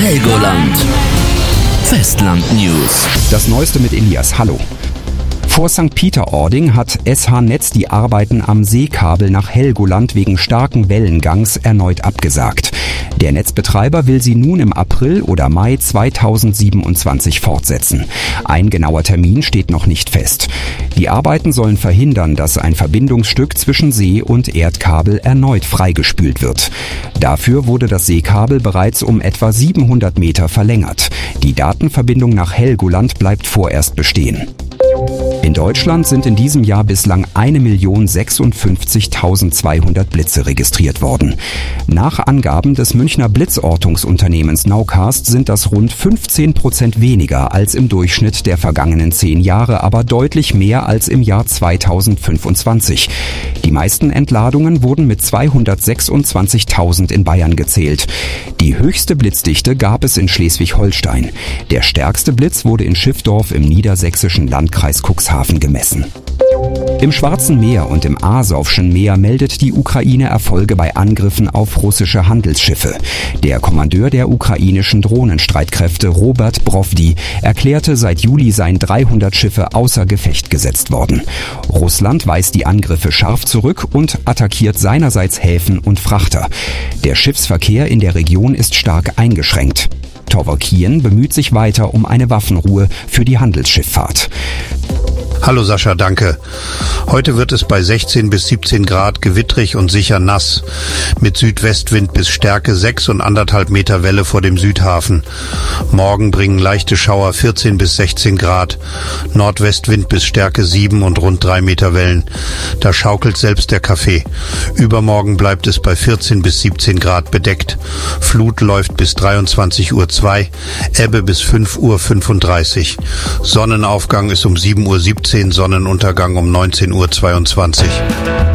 Helgoland. Festland News. Das Neueste mit Elias. Hallo. Vor St. Peter-Ording hat SH Netz die Arbeiten am Seekabel nach Helgoland wegen starken Wellengangs erneut abgesagt. Der Netzbetreiber will sie nun im April oder Mai 2027 fortsetzen. Ein genauer Termin steht noch nicht fest. Die Arbeiten sollen verhindern, dass ein Verbindungsstück zwischen See- und Erdkabel erneut freigespült wird. Dafür wurde das Seekabel bereits um etwa 700 Meter verlängert. Die Datenverbindung nach Helgoland bleibt vorerst bestehen. In Deutschland sind in diesem Jahr bislang 1.056.200 Blitze registriert worden. Nach Angaben des Münchner Blitzortungsunternehmens Nowcast sind das rund 15% weniger als im Durchschnitt der vergangenen 10 Jahre, aber deutlich mehr als im Jahr 2025. Die meisten Entladungen wurden mit 226.000 in Bayern gezählt. Die höchste Blitzdichte gab es in Schleswig-Holstein. Der stärkste Blitz wurde in Schiffdorf im niedersächsischen Landkreis Cuxhaven gemessen. Im Schwarzen Meer und im Asowschen Meer meldet die Ukraine Erfolge bei Angriffen auf russische Handelsschiffe. Der Kommandeur der ukrainischen Drohnenstreitkräfte Robert Brovdi erklärte, seit Juli seien 300 Schiffe außer Gefecht gesetzt worden. Russland weist die Angriffe scharf zurück und attackiert seinerseits Häfen und Frachter. Der Schiffsverkehr in der Region ist stark eingeschränkt. Towokien bemüht sich weiter um eine Waffenruhe für die Handelsschifffahrt. Hallo Sascha, danke. Heute wird es bei 16 bis 17 Grad gewittrig und sicher nass. Mit Südwestwind bis Stärke 6 und 1,5 Meter Welle vor dem Südhafen. Morgen bringen leichte Schauer 14 bis 16 Grad. Nordwestwind bis Stärke 7 und rund 3 Meter Wellen. Da schaukelt selbst der Kaffee. Übermorgen bleibt es bei 14 bis 17 Grad bedeckt. Flut läuft bis 23:02 Uhr, Ebbe bis 5:35 Uhr. Sonnenaufgang ist um 7:17 Uhr, Sonnenuntergang um 19:22 Uhr.